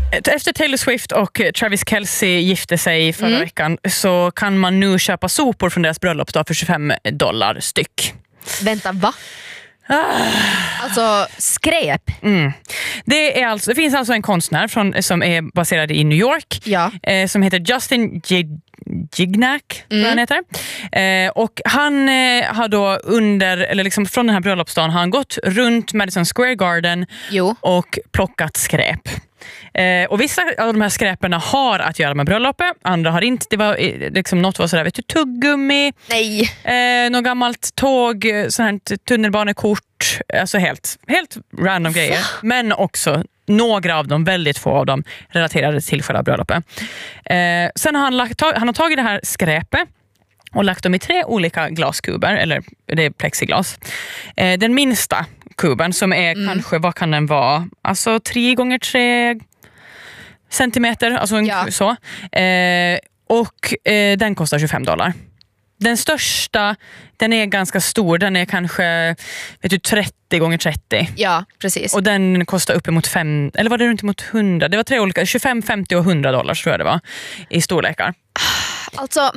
Efter Taylor Swift och Travis Kelce gifte sig förra veckan så kan man nu köpa sopor från deras bröllopsdag för $25 styck. Vänta, va? Alltså skräp. Det finns alltså en konstnär som är baserad i New York som heter Justin Gignac, tror han heter. Och han har då från den här bröllopsdagen har han gått runt Madison Square Garden och plockat skräp. Och vissa av de här skräperna har att göra med bröllopet, andra har inte. Det var liksom något var sådär, vet du, tuggummi, något gammalt tåg, sån här tunnelbanekort, alltså helt random grejer. Men också några av dem, väldigt få av dem, relaterade till själva bröllopet. Sen har han tagit det här skräpet och lagt dem i 3 olika glaskuber, eller det är plexiglas. Den minsta kuben som är kanske, vad kan den vara? Alltså 3x3 centimeter, alltså så. Och den kostar $25. Den största, den är ganska stor, den är kanske 30x30. Ja, precis. Och den kostar uppemot 5, eller var det runt emot 100? Det var 3 olika, 25, 50 och $100 tror jag det var i storlekar. Alltså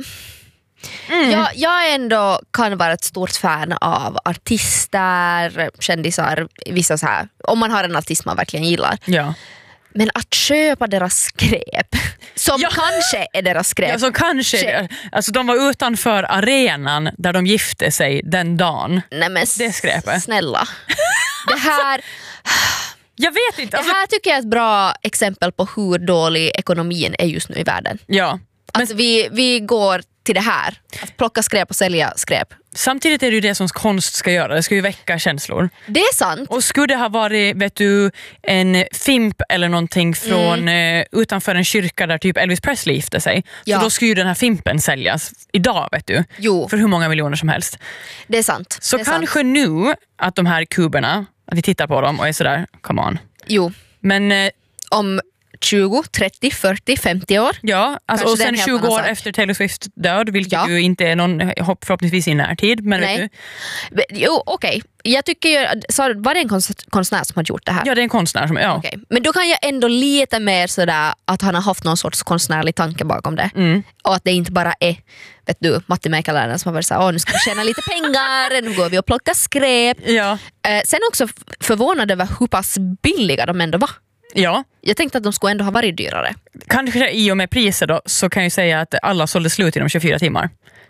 jag ändå kan vara ett stort fan av artister, kändisar, vissa så här, om man har en artist man verkligen gillar. Ja. Men att köpa deras skräp som kanske är deras skräp. Ja, som kanske. Alltså de var utanför arenan där de gifte sig den dagen. Nej, men det skräpet. Snälla. Det här... Jag vet inte. Det här tycker jag är ett bra exempel på hur dålig ekonomin är just nu i världen. Ja. Alltså vi går till det här. Att plocka skräp och sälja skräp. Samtidigt är det ju det som konst ska göra. Det ska ju väcka känslor. Det är sant. Och skulle det ha varit, vet du, en fimp eller någonting från utanför en kyrka där typ Elvis Presley gifte sig. Så då skulle ju den här fimpen säljas idag, vet du. Jo. För hur många miljoner som helst. Det är sant. Så det är kanske sant. nu att de här kuberna, att vi tittar på dem och är sådär, come on. Jo. Men om 20, 30, 40, 50 år. Ja, alltså, och sen 20 år efter Taylor Swift död, vilket ju inte är någon förhoppningsvis i närtid. Men vet du? Jo, okej. Jag tycker ju, var det en konstnär som har gjort det här? Ja, det är en konstnär som, ja. Okay. Men då kan jag ändå lite mer sådär att han har haft någon sorts konstnärlig tanke bakom det. Och att det inte bara är, vet du, mattemäkarläraren som har varit såhär, nu ska vi tjäna lite pengar, nu går vi och plockar skräp. Ja. Sen också förvånad över hur pass billiga de ändå var. Ja. Jag tänkte att de skulle ändå ha varit dyrare. Kanske i och med priser då, så kan jag säga att alla sålde slut inom 24 timmar.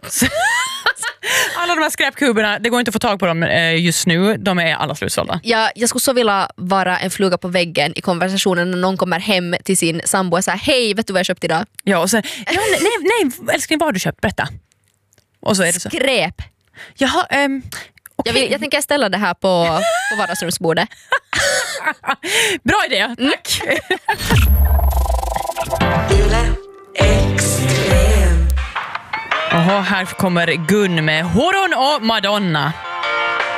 Alla de här skräpkuberna, det går inte att få tag på dem just nu. De är alla slutsålda. Jag skulle så vilja vara en fluga på väggen i konversationen när någon kommer hem till sin sambo och säger, hej, vet du vad jag köpt idag? Ja, och sen, nej, älskling, vad har du köpt? Berätta. Och så är det så. Skräp. Jaha, okay. Jag tänker ställa det här på vardagsrumsbordet. Bra idé, tack. Jaha, här kommer Gun med Horon och Madonna.